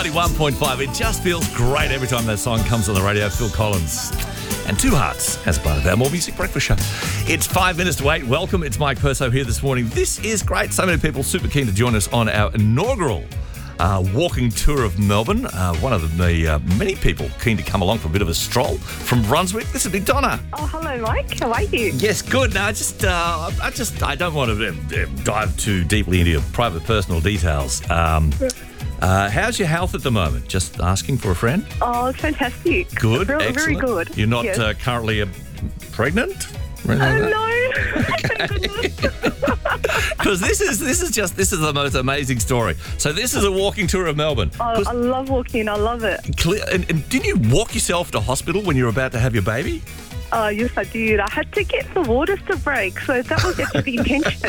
91.5. It just feels great every time that song comes on the radio. Phil Collins and Two Hearts as part of our More Music Breakfast Show. It's 5 minutes to 8. Welcome. It's Mike Perso here this morning. This is great. So many people super keen to join us on our inaugural walking tour of Melbourne. One of the many people keen to come along for a bit of a stroll from Brunswick. This is Big Donna. Oh, hello, Mike. How are you? Yes, good. No, I don't want to dive too deeply into your private personal details. How's your health at the moment? Just asking for a friend? Oh, it's fantastic. Good, Very, excellent. very good. You're not Yes. Currently pregnant? No. Thank goodness. Because this is the most amazing story. So this is a walking tour of Melbourne. Oh, I love walking. I love it. And didn't you walk yourself to hospital when you were about to have your baby? Oh, yes, I did. I had to get the waters to break, so that was actually the intention.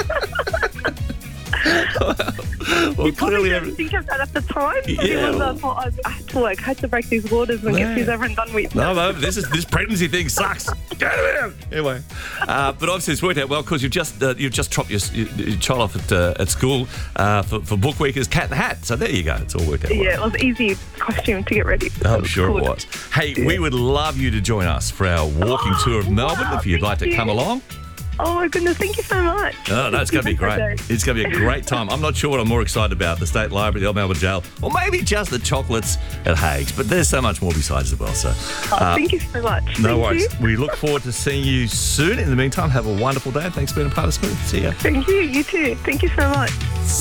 Well, You probably clearly, didn't think of that at the time. But Yeah, it was, well- thought I had to work. I had to break these waters and get these over and done with. no, this pregnancy thing sucks. Get it out. Anyway, but obviously it's worked out well because you've just dropped your child off at school for Book Week as Cat in the Hat. So there you go. It's all worked out well. Yeah, it was easy costume to get ready. I'm sure it Good. was. Hey, we would love you to join us for our walking tour of Melbourne if you'd like to thank come you. along. Oh, my goodness. Thank you so much. No, it's going to be great. It's going to be a great time. I'm not sure what I'm more excited about, the State Library, the Old Melbourne Jail, or maybe just the chocolates at Hague's. But there's so much more besides as well. So, Thank you so much. no Thank worries. you. We look forward to seeing you soon. In the meantime, have a wonderful day. Thanks for being a part of Smooth. See ya. Thank you. You too. Thank you so much.